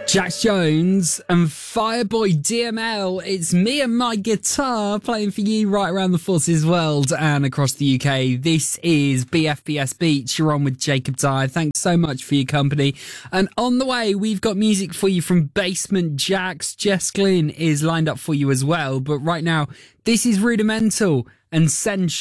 Jax Jones and Fireboy DML. It's me and my guitar playing for you right around the Forces world and across the UK. This is BFBS Beach. You're on with Jacob Dyer. Thanks so much for your company. And on the way, we've got music for you from Basement Jaxx. Jess Glynn is lined up for you as well. But right now, this is Rudimental and Send